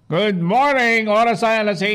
Good morning! Oras ay alas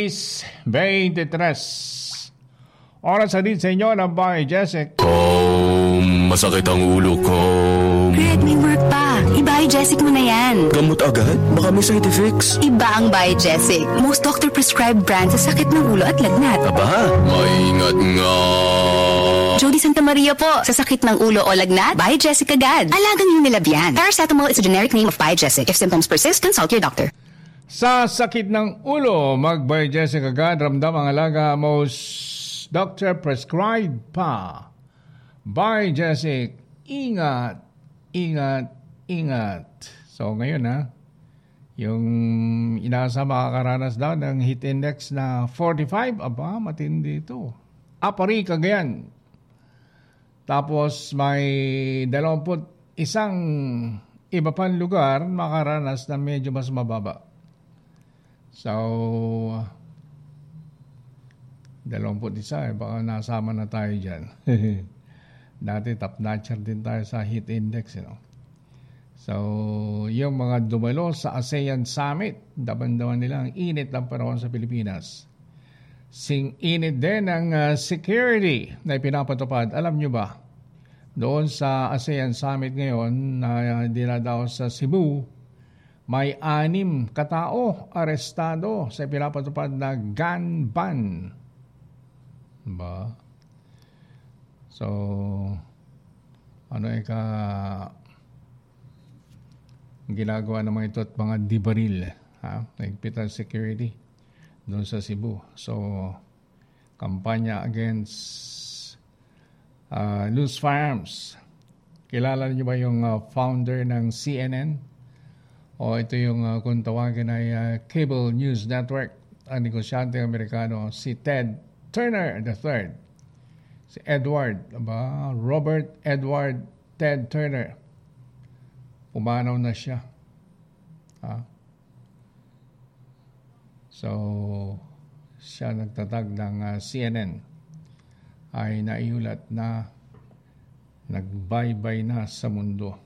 6:23. Oras na din sa inyo ng Bay Jessic. Masakit ang ulo ko. Red, may work pa. I-Biogesic mo na yan. Gamot agad? Baka may side effects. Iba ang Biogesic. Most doctor-prescribed brand sa sakit ng ulo at lagnat. Aba, maingat nga. Jody Santa Maria po. Sa sakit ng ulo o lagnat, Biogesic agad. Alagang Unilab yan. Paracetamol is a generic name of Biogesic. If symptoms persist, consult your doctor. Sa sakit ng ulo, mag-Biogesic agad. Ramdam ang alaga, most doctor-prescribed pa. Biogesic, ingat, ingat, ingat. So ngayon yung inaasa makakaranas daw ng heat index na 45, aba, matindi ito. Apari, Cagayan. Tapos may 21 iba pang lugar makaranas na medyo mas mababa. So, 21, baka nasama na tayo dyan. Dati top-notcher din tayo sa heat index. So, yung mga dumalo sa ASEAN Summit, daban-daban nila ang init ng panahon sa Pilipinas. Sing-init din ang security na ipinapatupad. Alam nyo ba, doon sa ASEAN Summit ngayon na dinadaos sa Cebu, may 6 katao arestado sa ipinapatupad na gun ban. Ba? So, ginagawa ng mga ito at mga dibaril, nagpitan security doon sa Cebu. So, kampanya against loose firearms. Kilala niyo ba yung founder ng CNN? O ito yung kung tawagin ay Cable News Network, ang negosyante Amerikano, si Ted Turner III. Si Robert Edward Ted Turner. Pumanaw na siya. So, siya nagtatag ng CNN ay naiulat na nagbaybay na sa mundo.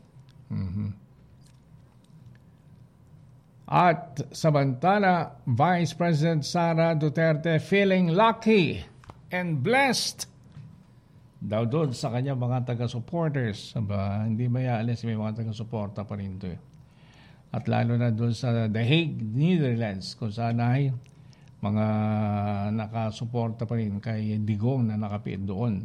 At samantala, Vice President Sara Duterte feeling lucky and blessed daw doon sa kanya mga taga-supporters. Hindi mayaalis, may mga taga-suporta pa rin ito. At lalo na doon sa The Hague, Netherlands, kung saan ay mga nakasuporta pa rin kay Digong na nakapit doon.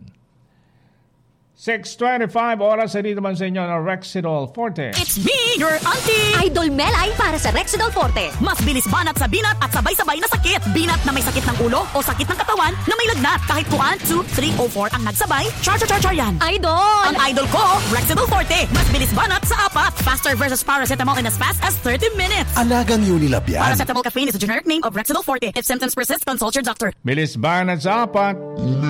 6:25 oras sa dito man sa inyo ng Rexidol Forte. It's me, your auntie! Idol Melay para sa Rexidol Forte. Mas bilis banat sa binat at sabay-sabay na sakit. Binat na may sakit ng ulo o sakit ng katawan na may lagnat. Kahit 1, 2, 3 o 4 ang nagsabay, char yan. Idol! Ang idol ko, Rexidol Forte. Mas bilis banat sa 4. Faster versus paracetamol in as fast as 30 minutes. Alagang Unilab yan. Paracetamol caffeine is a generic name of Rexidol Forte. If symptoms persist, consult your doctor. Bilis banat sa 4.